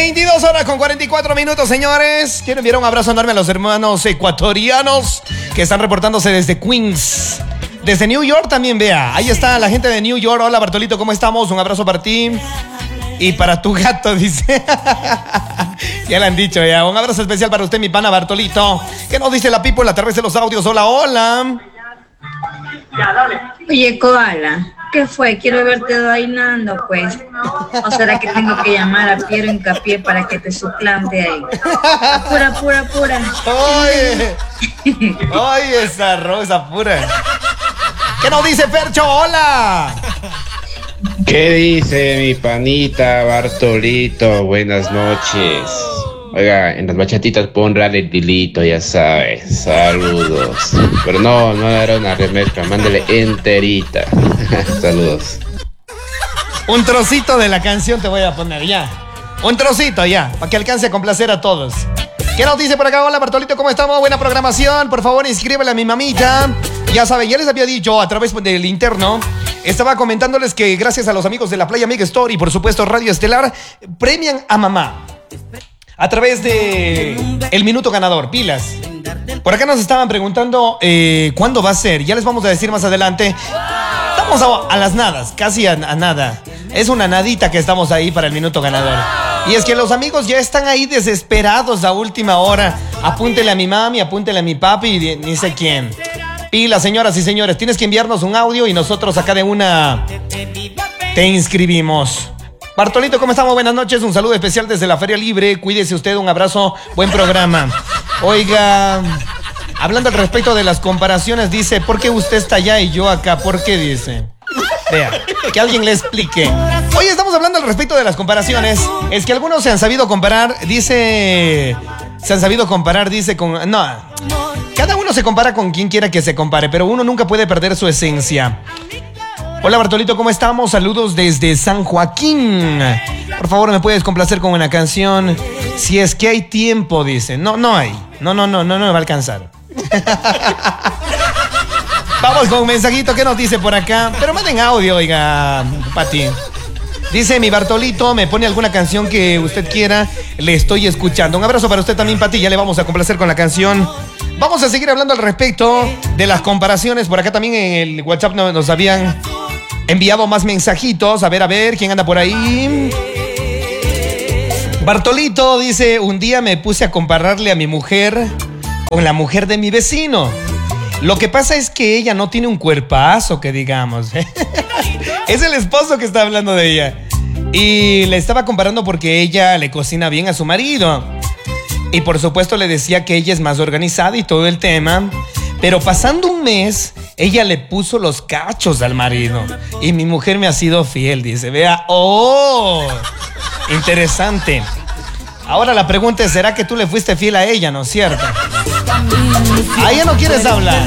22 horas con 44 minutos, señores. Quiero enviar un abrazo enorme a los hermanos ecuatorianos que están reportándose desde Queens. Desde New York también, vea. Ahí está la gente de New York. Hola, Bartolito, ¿cómo estamos? Un abrazo para ti. Y para tu gato, dice. Ya le han dicho, ya. Un abrazo especial para usted, mi pana Bartolito. ¿Qué nos dice la people a través de los audios? Hola, hola. Ya, dale. Oye, Koala, ¿qué fue? Quiero verte bailando, pues. ¿O será que tengo que llamar a Piero Hincapié para que te suplante ahí? Pura. Oye, esa rosa pura. ¿Qué nos dice Fercho? Hola. ¿Qué dice mi panita Bartolito? Buenas noches. Oiga, en las bachatitas pon el dilito, ya sabes. Saludos. Pero no era una remezcla, mándale enterita. Saludos. Un trocito de la canción te voy a poner, ya. Un trocito, ya, para que alcance a complacer a todos. ¿Qué nos dice por acá? Hola, Bartolito, ¿cómo estamos? Buena programación. Por favor, inscríbele a mi mamita. Ya saben, ya les había dicho a través del interno. Estaba comentándoles que gracias a los amigos de la Playa Amiga Store y por supuesto Radio Estelar, premian a mamá a través de el minuto ganador, pilas. Por acá nos estaban preguntando cuándo va a ser. Ya les vamos a decir más adelante. Estamos a las nadas, casi a nada. Es una nadita que estamos ahí para el minuto ganador. Y es que los amigos ya están ahí desesperados a última hora. Apúntele a mi mami, apúntele a mi papi y ni sé quién. Pilas, señoras y señores, tienes que enviarnos un audio y nosotros acá de una te inscribimos. Bartolito, ¿cómo estamos? Buenas noches, un saludo especial desde la Feria Libre. Cuídese usted, un abrazo, buen programa. Oiga, hablando al respecto de las comparaciones, dice, ¿por qué usted está allá y yo acá? ¿Por qué dice? Vea, que alguien le explique. Hoy estamos hablando al respecto de las comparaciones. Es que algunos se han sabido comparar, dice con... No, cada uno se compara con quien quiera que se compare, pero uno nunca puede perder su esencia. Hola, Bartolito, ¿cómo estamos? Saludos desde San Joaquín. Por favor, ¿me puedes complacer con una canción? Si es que hay tiempo, dice. No hay. No me va a alcanzar. Vamos con un mensajito que nos dice por acá. Pero manden audio, oiga, Pati. Dice mi Bartolito, me pone alguna canción que usted quiera. Le estoy escuchando. Un abrazo para usted también, Pati. Ya le vamos a complacer con la canción. Vamos a seguir hablando al respecto de las comparaciones. Por acá también en el WhatsApp nos habían enviado más mensajitos. A ver, ¿quién anda por ahí? Bartolito dice, un día me puse a compararle a mi mujer con la mujer de mi vecino. Lo que pasa es que ella no tiene un cuerpazo, que digamos. Es el esposo que está hablando de ella. Y le estaba comparando porque ella le cocina bien a su marido. Y por supuesto le decía que ella es más organizada y todo el tema. Pero pasando un mes, ella le puso los cachos al marido. Y mi mujer me ha sido fiel, dice. Vea, interesante. Ahora la pregunta es, ¿será que tú le fuiste fiel a ella, no es cierto? A ella no quieres hablar.